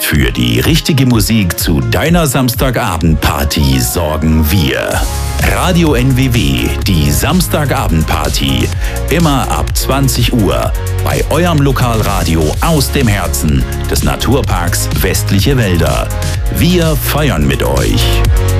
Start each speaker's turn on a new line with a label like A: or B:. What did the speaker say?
A: Für die richtige Musik zu deiner Samstagabendparty sorgen wir. Radio NWW, die Samstagabendparty. Immer ab 20 Uhr bei eurem Lokalradio aus dem Herzen des Naturparks Westliche Wälder. Wir feiern mit euch.